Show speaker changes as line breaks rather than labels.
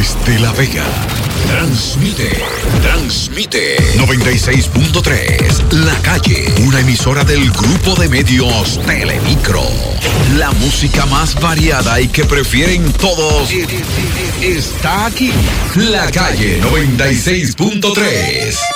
Desde La Vega, transmite 96.3, La Calle, una emisora del grupo de medios Telemicro. La música más variada y que prefieren todos está aquí. La Calle 96.3.